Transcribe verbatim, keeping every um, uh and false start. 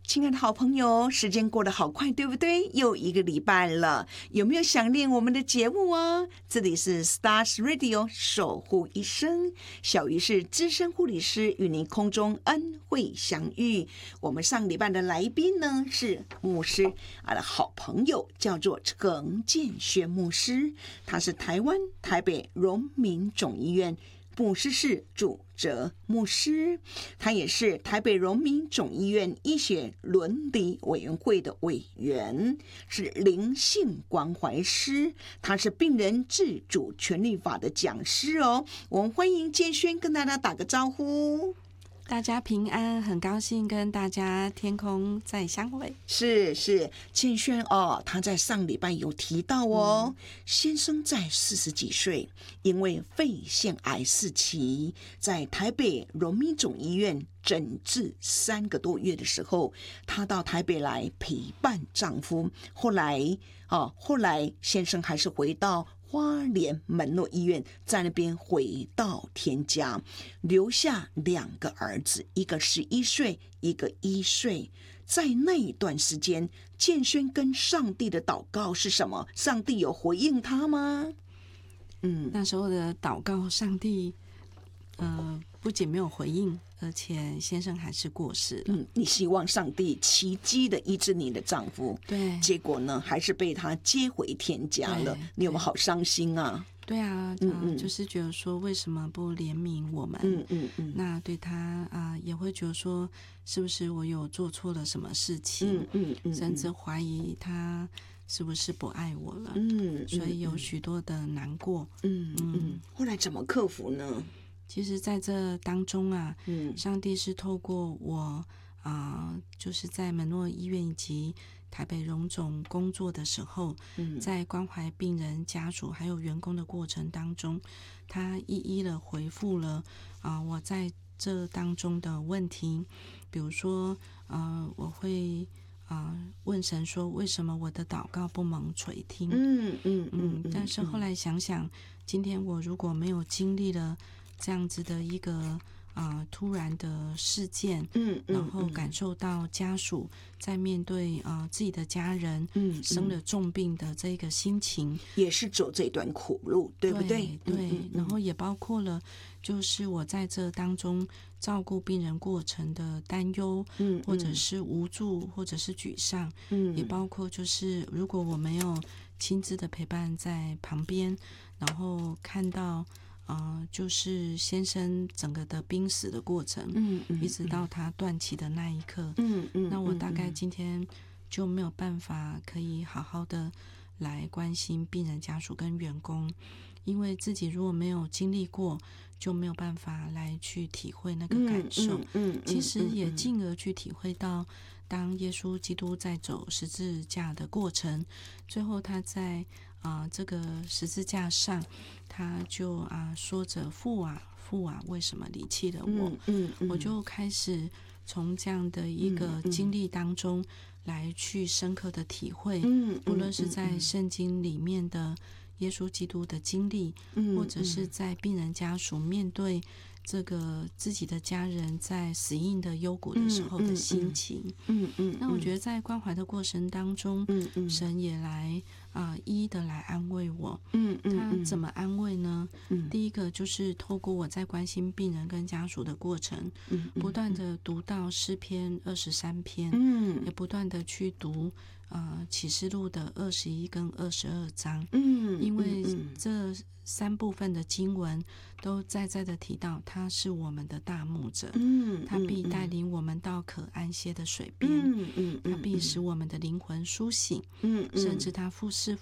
亲爱的好朋友，时间过得好快，对不对？又一个礼拜了，有没有想念我们的节目啊？这里是 Stars Radio 守护一生，小鱼是资深护理师，与您空中恩惠相遇。我们上礼拜的来宾呢是牧师啊的好朋友，叫做陈建轩牧师，他是台湾台北荣民总医院牧师室主责牧师，他也是台北荣民总医院医学伦理委员会的委员，是灵性关怀师，他是病人自主权利法的讲师哦。我们欢迎建轩跟大家打个招呼。 大家平安，很高兴跟大家天空再相会。 是是，建轩哦，他在上礼拜有提到哦，嗯、先生在四十几岁，因为肺腺癌四期，在台北荣民总医院诊治三个多月的时候，她到台北来陪伴丈夫。后来哦，后来先生还是回到花莲门诺医院，在那边回到天家，留下两个儿子，一个十一岁，一个一岁。在那一段时间，建轩跟上帝的祷告是什么？上帝有回应他吗？ 嗯，那时候的祷告，上帝呃不仅没有回应，而且先生还是过世了。 嗯，你希望上帝奇迹的医治你的丈夫， 对， 结果呢，还是被他接回天家了。你有没有好伤心啊？ 对啊，嗯嗯、呃，就是觉得说为什么不怜悯我们？嗯嗯嗯，那对他啊、呃，也会觉得说是不是我有做错了什么事情？嗯嗯嗯，甚至怀疑他是不是不爱我了？嗯，所以有许多的难过。 嗯嗯嗯，后来怎么克服呢？ 其实在这当中啊，嗯，上帝是透过我啊、呃，就是在门诺医院以及台北荣总工作的时候，嗯，在关怀病人家属还有员工的过程当中，他一一的回复了啊、呃，我在这当中的问题，比如说呃，我会啊、呃、问神说，为什么我的祷告不蒙垂听？嗯嗯嗯，但是后来想想，今天我如果没有经历了这样子的一个啊、呃、突然的事件，嗯，然后感受到家属在面对啊、呃、自己的家人，嗯，生了重病的这个心情， 也是走这段苦路，对不对？ 对，对嗯、然后也包括了就是我在这当中照顾病人过程的担忧，嗯，或者是无助，或者是沮丧，嗯，也包括就是如果我没有亲自的陪伴在旁边，然后看到。呃，就是先生整个的濒死的过程，嗯嗯，一直到他断气的那一刻，嗯嗯，那我大概今天就没有办法可以好好的来关心病人家属跟员工，因为自己如果没有经历过，就没有办法来去体会那个感受，嗯，嗯嗯其实也进而去体会到，当耶稣基督在走十字架的过程，最后他在啊、呃、这个十字架上，他就啊、呃、说着父啊父啊，为什么离弃了我？嗯嗯嗯、我就开始从这样的一个经历当中来去深刻的体会，嗯嗯、不论是在圣经里面的耶稣基督的经历，嗯、或者是在病人家属面对这个自己的家人在死荫的幽谷的时候的心情，嗯嗯，嗯那我觉得在关怀的过程当中，嗯嗯，神也来啊、呃、一一的来安慰我，嗯嗯，他怎么安慰呢？嗯，第一个就是透过我在关心病人跟家属的过程，嗯，不断的读到诗篇二十三篇，嗯，也不断的去读呃启示录的二十一跟二十二章，嗯，因为这三部分的经文都在在的提到他是我们的大牧者，嗯，他必带领我们到可安歇的水边，嗯嗯，他必使我们的灵魂苏醒，嗯，甚至他复是